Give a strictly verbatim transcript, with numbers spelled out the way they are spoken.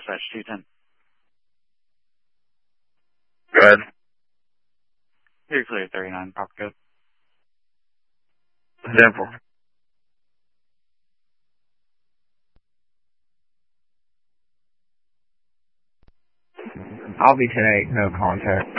dispatch two ten. Go ahead. You're clear, thirty-nine, proper code. Example. I'll be ten eight, no contact.